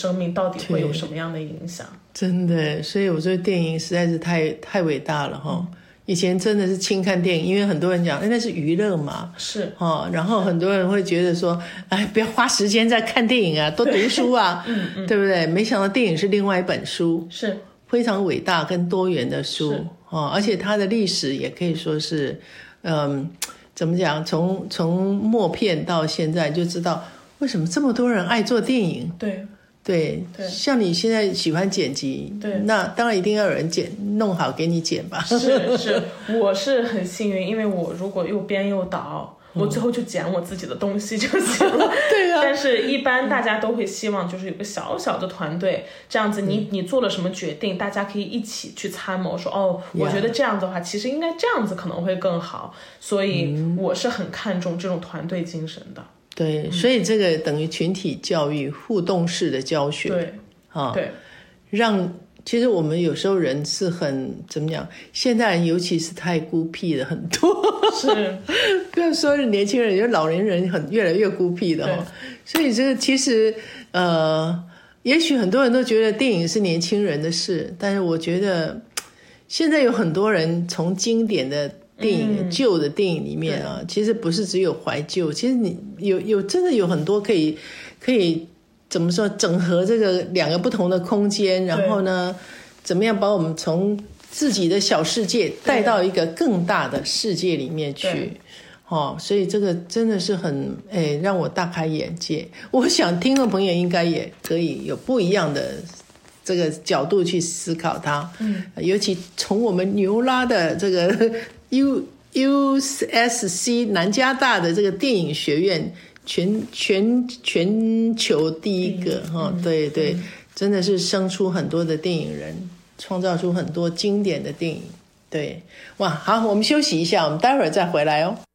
生命到底会有什么样的影响。 真的，所以我觉得电影实在是太伟大了哈。以前真的是轻看电影，因为很多人讲那是娱乐嘛， 是然后很多人会觉得说，哎，不要花时间在看电影啊，多读书啊，对不对？没想到电影是另外一本书， 是非常伟大跟多元的书而且它的历史也可以说是，怎么讲？从默片到现在，就知道为什么这么多人爱做电影。对，像你现在喜欢剪辑， 对， 那当然一定要有人弄好给你剪吧。 是，我是很幸运，因为我如果又编又导，我最后就剪我自己的东西就行了。 对啊。 但是一般大家都会希望就是有个小小的团队，这样子你做了什么决定，大家可以一起去参谋，说我觉得这样的话，其实应该这样子可能会更好。所以我是很看重这种团队精神的。 对，所以这个等于群体教育、互动式的教学。 对， 其实我们有时候人是很怎么讲，现代人尤其是太孤僻的很多。 是， 不要说是年轻人，就老年人越来越孤僻的所以这个其实也许很多人都觉得电影是年轻人的事，但是我觉得现在有很多人从经典的电影旧的电影里面其实不是只有怀旧，其实你真的有很多可以怎么说整合这个两个不同的空间，然后呢怎么样把我们从自己的小世界带到一个更大的世界里面去所以这个真的是很让我大开眼界。我想听众朋友应该也可以有不一样的这个角度去思考它尤其从我们牛拉的这个USC 南加大的这个电影学院全球第一个对，真的是生出很多的电影人，创造出很多经典的电影。对，哇，好，我们休息一下，我们待会儿再回来哦。